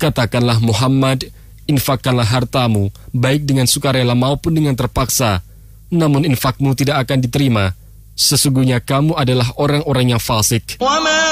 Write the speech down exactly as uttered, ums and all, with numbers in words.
Katakanlah Muhammad, infakkanlah hartamu, baik dengan sukarela maupun dengan terpaksa. Namun infakmu tidak akan diterima. Sesungguhnya kamu adalah orang-orang yang fasik.